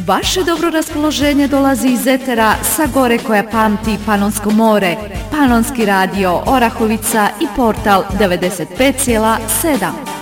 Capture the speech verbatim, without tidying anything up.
Vaše dobro raspoloženje dolazi iz etera sa gore koja pamti Panonsko more, Panonski radio Orahovica i portal devedeset pet zarez sedam.